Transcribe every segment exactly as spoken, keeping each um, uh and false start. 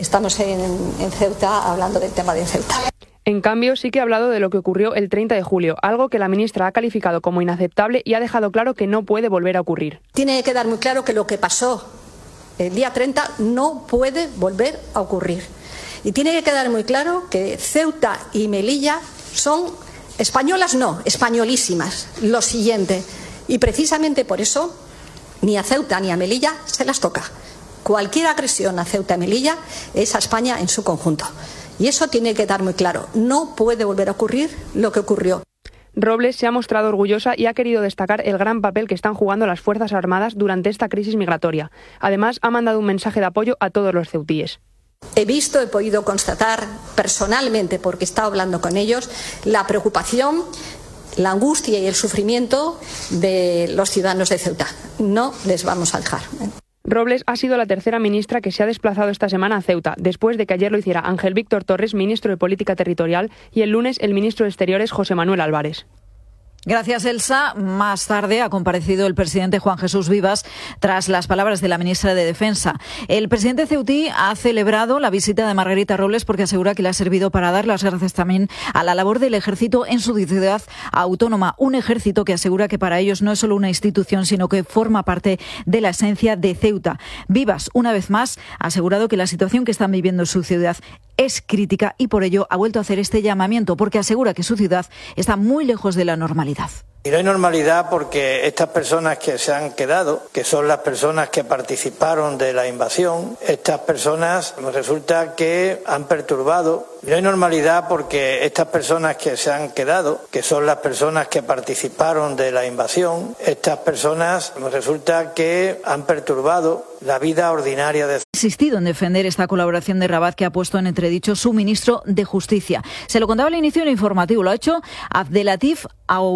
estamos en, en Ceuta hablando del tema de Ceuta. En cambio, sí que ha hablado de lo que ocurrió el treinta de julio, algo que la ministra ha calificado como inaceptable y ha dejado claro que no puede volver a ocurrir. Tiene que quedar muy claro que lo que pasó el día treinta no puede volver a ocurrir. Y tiene que quedar muy claro que Ceuta y Melilla son españolas, no, españolísimas. Lo siguiente. Y precisamente por eso ni a Ceuta ni a Melilla se las toca. Cualquier agresión a Ceuta y Melilla es a España en su conjunto. Y eso tiene que quedar muy claro. No puede volver a ocurrir lo que ocurrió. Robles se ha mostrado orgullosa y ha querido destacar el gran papel que están jugando las Fuerzas Armadas durante esta crisis migratoria. Además, ha mandado un mensaje de apoyo a todos los ceutíes. He visto, he podido constatar personalmente, porque he estado hablando con ellos, la preocupación, la angustia y el sufrimiento de los ciudadanos de Ceuta. No les vamos a dejar. Robles ha sido la tercera ministra que se ha desplazado esta semana a Ceuta, después de que ayer lo hiciera Ángel Víctor Torres, ministro de Política Territorial, y el lunes el ministro de Exteriores, José Manuel Álvarez. Gracias, Elsa. Más tarde ha comparecido el presidente Juan Jesús Vivas tras las palabras de la ministra de Defensa. El presidente ceutí ha celebrado la visita de Margarita Robles porque asegura que le ha servido para dar las gracias también a la labor del ejército en su ciudad autónoma. Un ejército que asegura que para ellos no es solo una institución, sino que forma parte de la esencia de Ceuta. Vivas, una vez más, ha asegurado que la situación que están viviendo en su ciudad es crítica y por ello ha vuelto a hacer este llamamiento porque asegura que su ciudad está muy lejos de la normalidad. Y no hay normalidad porque estas personas que se han quedado, que son las personas que participaron de la invasión, estas personas resulta que han perturbado. Y no hay normalidad porque estas personas que se han quedado, que son las personas que participaron de la invasión, estas personas resulta que han perturbado la vida ordinaria de. Ha insistido en defender esta colaboración de Rabat que ha puesto en entredicho su ministro de Justicia. Se lo contaba al inicio del informativo, lo ha hecho Abdelatif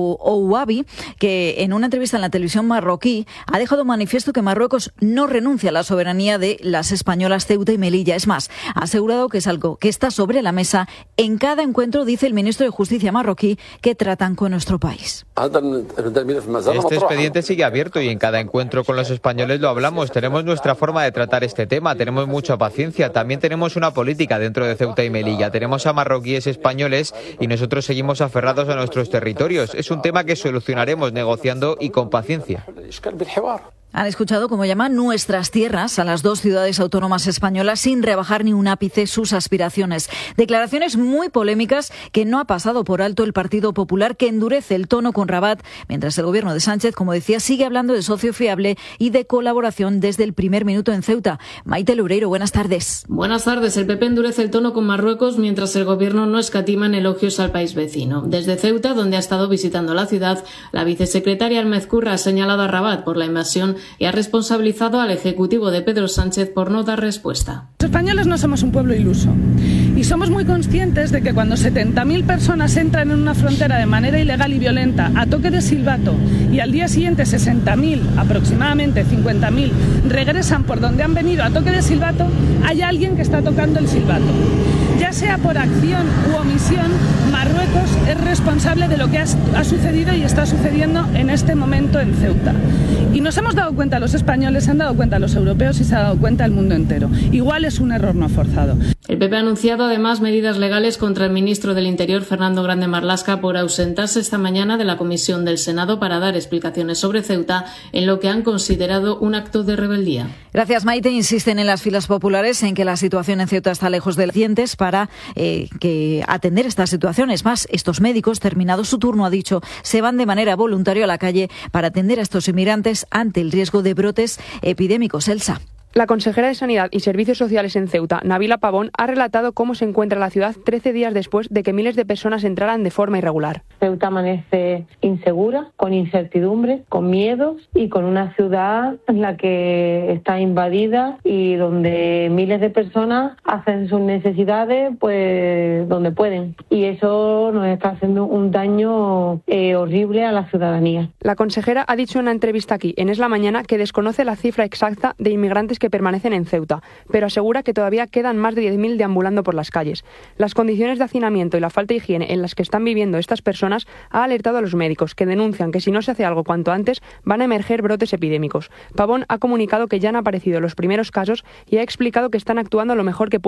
Ouabi, que en una entrevista en la televisión marroquí ha dejado manifiesto que Marruecos no renuncia a la soberanía de las españolas Ceuta y Melilla. Es más, ha asegurado que es algo que está sobre la mesa en cada encuentro, dice el ministro de Justicia marroquí, que tratan con nuestro país. Este expediente sigue abierto y en cada encuentro con los españoles lo hablamos. Tenemos nuestra forma de tratar este tema, tenemos mucha paciencia. También tenemos una política dentro de Ceuta y Melilla. Tenemos a marroquíes españoles y nosotros seguimos aferrados a nuestros territorios. Es un tema que solucionaremos negociando y con paciencia. Han escuchado, como llaman, nuestras tierras a las dos ciudades autónomas españolas sin rebajar ni un ápice sus aspiraciones. Declaraciones muy polémicas que no ha pasado por alto el Partido Popular, que endurece el tono con Rabat, mientras el gobierno de Sánchez, como decía, sigue hablando de socio fiable y de colaboración desde el primer minuto en Ceuta. Maite Loureiro, buenas tardes. Buenas tardes. El P P endurece el tono con Marruecos mientras el gobierno no escatima en elogios al país vecino. Desde Ceuta, donde ha estado visitando la ciudad, la vicesecretaria Almezcurra ha señalado a Rabat por la invasión y ha responsabilizado al Ejecutivo de Pedro Sánchez por no dar respuesta. Los españoles no somos un pueblo iluso y somos muy conscientes de que cuando setenta mil personas entran en una frontera de manera ilegal y violenta a toque de silbato y al día siguiente sesenta mil, aproximadamente cincuenta mil, regresan por donde han venido a toque de silbato, hay alguien que está tocando el silbato. Ya sea por acción u omisión, Marruecos es responsable de lo que ha, ha sucedido y está sucediendo en este momento en Ceuta. Y nos hemos dado cuenta los españoles, se han dado cuenta los europeos y se ha dado cuenta el mundo entero. Igual es un error no forzado. El P P ha anunciado además medidas legales contra el ministro del Interior, Fernando Grande Marlaska, por ausentarse esta mañana de la comisión del Senado para dar explicaciones sobre Ceuta en lo que han considerado un acto de rebeldía. Gracias, Maite. Insisten en las filas populares en que la situación en Ceuta está lejos de los dientes para eh, que atender esta situación. Es más, estos médicos, terminado su turno, ha dicho, se van de manera voluntaria a la calle para atender a estos inmigrantes ante el riesgo de brotes epidémicos. Elsa. La consejera de Sanidad y Servicios Sociales en Ceuta, Nabila Pavón, ha relatado cómo se encuentra la ciudad trece días después de que miles de personas entraran de forma irregular. Ceuta amanece insegura, con incertidumbre, con miedos y con una ciudad en la que está invadida y donde miles de personas hacen sus necesidades pues donde pueden. Y eso nos está haciendo un daño eh, horrible a la ciudadanía. La consejera ha dicho en una entrevista aquí, en Es la Mañana, que desconoce la cifra exacta de inmigrantes que permanecen en Ceuta, pero asegura que todavía quedan más de diez mil deambulando por las calles. Las condiciones de hacinamiento y la falta de higiene en las que están viviendo estas personas ha alertado a los médicos, que denuncian que si no se hace algo cuanto antes van a emerger brotes epidémicos. Pavón ha comunicado que ya han aparecido los primeros casos y ha explicado que están actuando lo mejor que pueden